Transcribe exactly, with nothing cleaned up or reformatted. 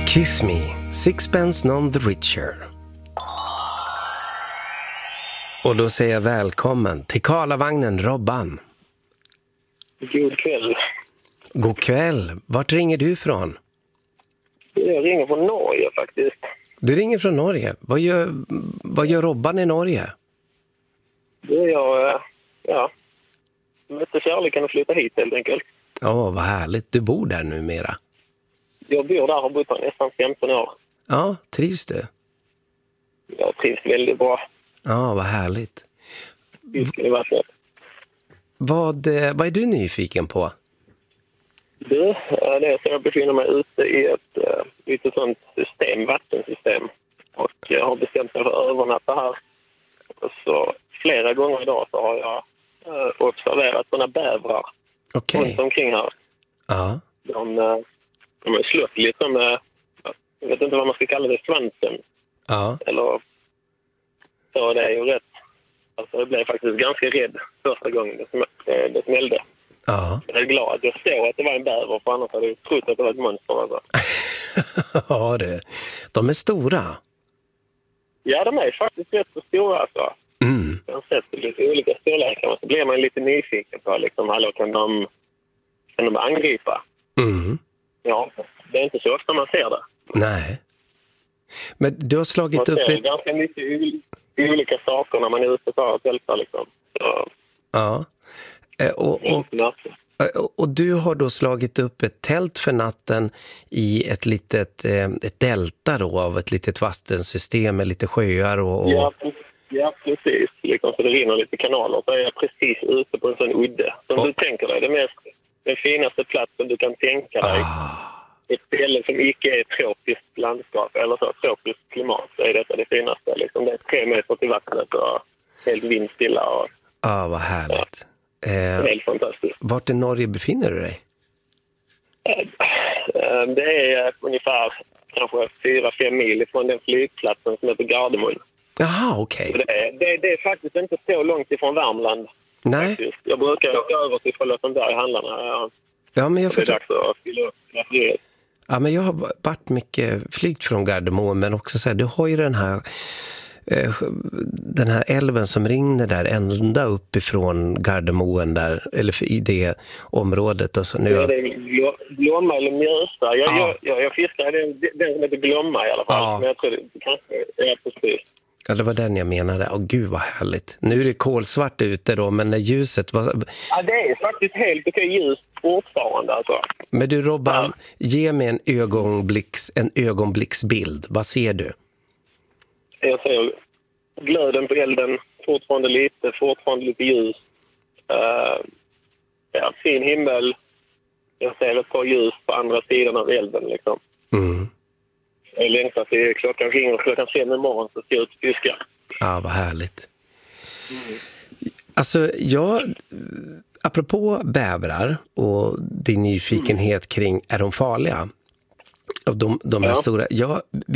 Kiss Me, Sixpence None the Richer. Och då säger jag välkommen till Karlavagnen, Robban. God kväll. God kväll. Vart ringer du ifrån? Jag ringer från Norge faktiskt. Du ringer från Norge. Vad gör, vad gör Robban i Norge? Det är jag, ja, mötte kärleken och flytta hit helt enkelt. Ja, oh, vad härligt. Du bor där numera. Jag bor där och har bott här nästan femton år. Ja, trivs du? Jag trivs väldigt bra. Ja, vad härligt. Det var så. Vad, vad är du nyfiken på? Du, det är så jag befinner mig ute i ett uh, lite sånt system, vattensystem. Och jag har bestämt mig för att övernatta här. Och så flera gånger idag så har jag uh, observerat sådana bävrar okay. runt omkring här. Ja. De, uh, de har slått lite med, jag vet inte vad man ska kalla det, svansen. Ja. Eller så, det är ju rätt. Alltså jag blev faktiskt ganska rädd första gången det, sm- det smällde. Ja. Jag är glad att jag såg att det var en bäver, för annars hade jag trott att det var ett monster. Alltså. Ja, det. De är stora. Ja, de är faktiskt rätt så stora. Alltså. Mm. Jag har sett lite olika storlekar och så blir man lite nyfiken på liksom, hallå, kan de, kan de angripa? Mm. Ja, det är inte så ofta man ser det. Nej. Men du har slagit man upp ser ett... ganska mycket olika saker när man är ute och tältar liksom. Så. Ja. Och, och, och, och du har då slagit upp ett tält för natten i ett litet ett delta då, av ett litet vattensystem med lite sjöar och... och... Ja, ja, precis. Liksom, så det rinner lite kanaler. Så är jag precis ute på en sån udde. Som oh. du tänker dig, det mest, den finaste platsen du kan tänka dig. Ah. Ett ställe som inte är tropiskt landskap eller så tropiskt klimat, så är detta det finaste. Liksom, det är tre meter till vattnet och helt vindstilla. Och, ah, vad härligt. Ja, eh, helt fantastiskt. Vart i Norge befinner du dig? Eh, det är ungefär kanske fyra fem mil från den flygplatsen som heter Gardermoen. Jaha, okej. Okay. Det, det, det är faktiskt inte så långt ifrån Värmland. Nej. Faktiskt. Jag brukar åka över till Charlottenberg, handlarna. Ja, ja, men jag det är dags att fylla upp. Ja, men jag har varit mycket flygt från Gardermoen, men också så här, du har ju den här eh, den här älven som rinner där ända uppifrån Gardermoen där, eller i det området. Och så nu ja, det är Glomma eller Mjölsta. Jag, ja. jag, jag, jag fiskar den, den som heter Glomma i alla fall. Ja. Men jag tror det kanske är precis. Ja, det var den jag menade. Åh, gud vad härligt. Nu är det kolsvart ute då, men när ljuset var... Ja, det är faktiskt helt okej ljus fortfarande alltså. Men du Robban, ja. Ge mig en ögonblicks, en ögonblicksbild. Vad ser du? Jag ser glöden på elden, fortfarande lite, fortfarande lite ljus. Uh, ja, fin himmel. Jag ser ett par ljus på andra sidan av elden liksom. Mm. Jag längtar till klockan ringer klockan fem imorgon så ska jag ut och fiska. Ja, vad härligt. Mm. Alltså, jag... Apropå bävrar och din nyfikenhet kring, är de farliga? Och de, de här ja. stora... Jag,